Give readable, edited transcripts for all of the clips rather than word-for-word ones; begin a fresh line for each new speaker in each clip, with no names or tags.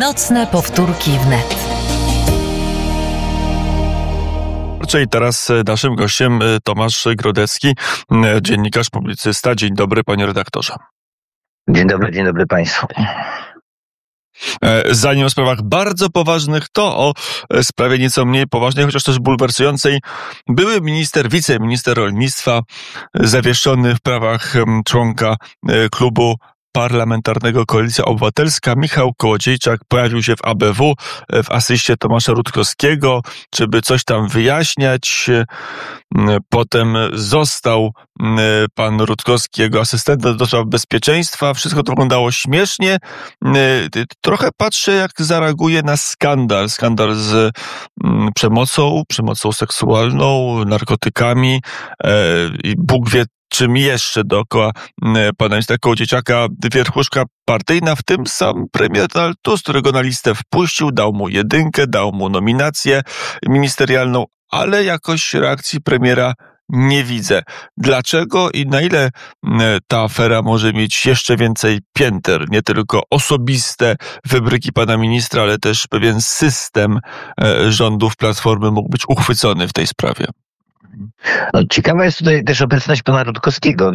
Nocne powtórki wnet.
I teraz naszym gościem Tomasz Grodecki, dziennikarz, publicysta. Dzień dobry, panie redaktorze.
Dzień dobry państwu.
Zanim o sprawach bardzo poważnych, to o sprawie nieco mniej poważnej, chociaż też bulwersującej. Były wiceminister rolnictwa, zawieszony w prawach członka klubu parlamentarnego Koalicja Obywatelska, Michał Kołodziejczak, pojawił się w ABW w asyście Tomasza Rutkowskiego, żeby coś tam wyjaśniać. Potem został pan Rutkowski, jego asystentem do spraw bezpieczeństwa. Wszystko to wyglądało śmiesznie. Trochę patrzę, jak zareaguje na skandal z przemocą seksualną, narkotykami i Bóg wie czym jeszcze dookoła pana ministra Kołodziejczaka, wierchuszka partyjna, w tym sam premier Donald Tusk, którego na listę wpuścił, dał mu 1, dał mu nominację ministerialną, ale jakoś reakcji premiera nie widzę. Dlaczego i na ile ta afera może mieć jeszcze więcej pięter? Nie tylko osobiste wybryki pana ministra, ale też pewien system rządów Platformy mógł być uchwycony w tej sprawie.
No, ciekawa jest tutaj też obecność pana Rutkowskiego,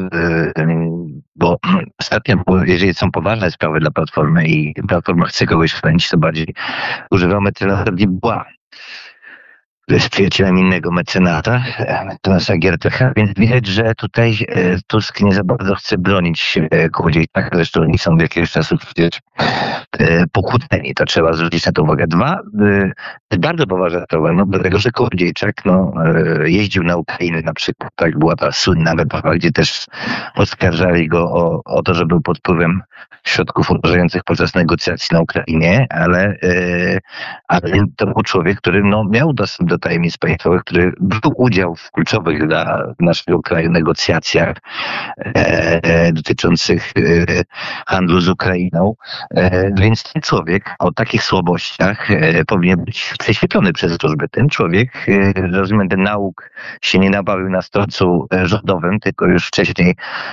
bo ostatnio, jeżeli są poważne sprawy dla Platformy i Platforma chce kogoś chronić, to bardziej używa mecenasa Dubois, który jest przyjacielem innego mecenata, Tomasa Giertycha, więc widać, że tutaj Tusk nie za bardzo chce bronić Kołodziejczaka, zresztą oni są od jakiegoś czasu przecież pokłóceni, to trzeba zwrócić na to uwagę. Jest bardzo poważna sprawa, dlatego, że Kołodziejczak jeździł na Ukrainę na przykład, tak, była ta słynna wyprawa, gdzie też oskarżali go o to, że był pod wpływem środków uderzających podczas negocjacji na Ukrainie, ale to był człowiek, który miał dostęp do tajemnic państwowych, który brał udział w kluczowych dla naszego kraju negocjacjach dotyczących handlu z Ukrainą. Więc ten człowiek o takich słabościach powinien być prześwietlony przez służby. Ten człowiek, rozumiem, ten nauk się nie nabawił na stolcu rządowym, tylko już wcześniej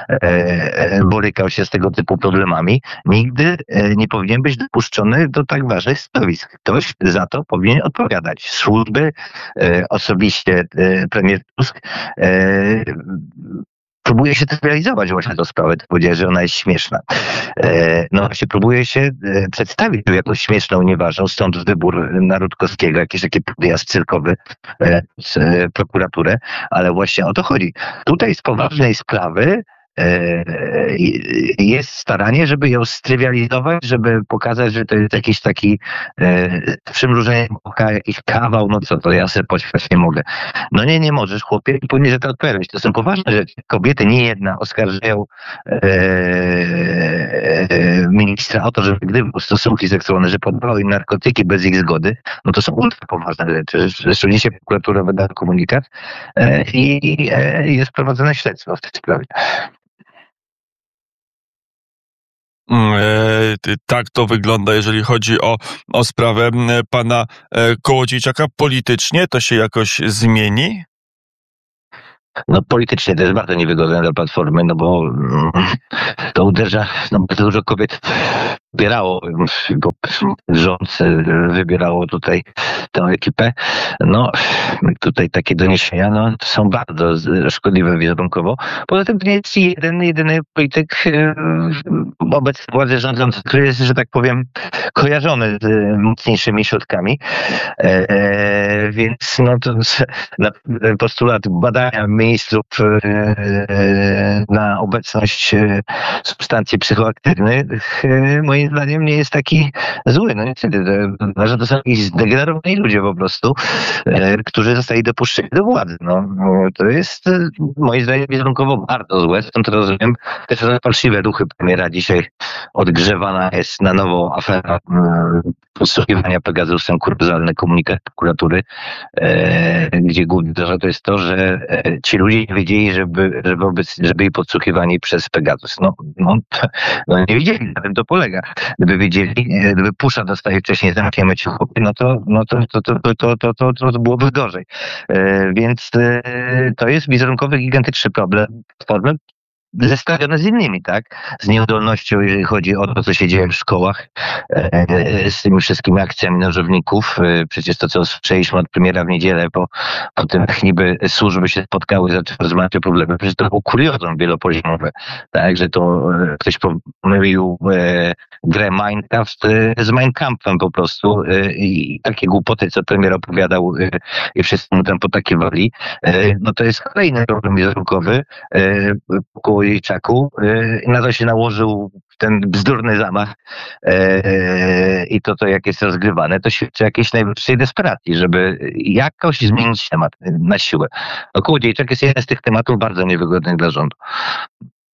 borykał się z tego typu problemami. Nigdy nie powinien być dopuszczony do tak ważnych stanowisk. Ktoś za to powinien odpowiadać. Służby, osobiście premier Tusk próbuje się realizować właśnie tę sprawę. Ty powiedziałeś, że ona jest śmieszna. Właśnie próbuje się przedstawić ją jako śmieszną, nieważną, stąd wybór na Rutkowskiego, jakiś taki podjazd cyrkowy z prokuraturę, ale właśnie o to chodzi. Tutaj z poważnej sprawy jest staranie, żeby ją strywializować, żeby pokazać, że to jest jakiś taki przymrużenie oka, jakiś kawał, co to ja sobie poświać nie mogę. Nie możesz, chłopie, i powinien za to odpowiadać. To są poważne rzeczy. Kobiety, nie jedna, oskarżają ministra o to, że gdyby stosunki seksualne, że podawał im narkotyki bez ich zgody, to są ultra poważne rzeczy. Zresztą dzisiaj prokuratura wydała komunikat i jest prowadzone śledztwo w tej sprawie.
Tak to wygląda, jeżeli chodzi o sprawę pana Kołodziejczaka. Politycznie to się jakoś zmieni?
Politycznie to jest bardzo niewygodne dla Platformy, bo to uderza, bardzo dużo kobiet wybierało, bo rząd wybierało tutaj tę ekipę. Tutaj takie doniesienia, to są bardzo szkodliwe wizerunkowo. Poza tym to nie jest jedyny polityk wobec władzy rządzącej, który jest, że tak powiem, kojarzony z mocniejszymi środkami. Więc to postulat badania ministrów na obecność substancji psychoaktywnych moim zdaniem nie jest taki zły. Niestety, że to są jakieś zdegenerowani ludzie po prostu, którzy zostali dopuszczeni do władzy. To jest moim zdaniem wizerunkowo bardzo złe. Stąd rozumiem też fałszywe duchy premiera. Dzisiaj odgrzewana jest na nowo afera podsłuchiwania Pegasusem, kuriozalny komunikat prokuratury, gdzie głównie to jest to, że ci ludzie nie wiedzieli, żeby byli podsłuchiwani przez Pegasus. Nie widzieli, na tym to polega. Gdyby wiedzieli, gdyby Pusza dostaje wcześniej zamkniemy cię chłopie, to byłoby gorzej. Więc to jest wizerunkowy, gigantyczny problem Platformy. zestawione z innymi, tak? Z nieudolnością, jeżeli chodzi o to, co się dzieje w szkołach, z tymi wszystkimi akcjami nożowników. Przecież to, co słyszeliśmy od premiera w niedzielę, po tym, jak niby służby się spotkały, zaczęły rozmawiać o problemie, przecież to było kuriozum wielopoziomowe, tak? Że to ktoś pomylił grę Minecraft z Mein Kampfem po prostu i takie głupoty, co premier opowiadał i wszyscy mu tam potakiwali. No to jest kolejny problem wizerunkowy koło Jejczaku i na to się nałożył ten bzdurny zamach i to jak jest rozgrywane, to świadczy o jakiejś najwyższej desperacji, żeby jakoś zmienić temat na siłę. Kołodziejczak jest jeden z tych tematów bardzo niewygodnych dla rządu.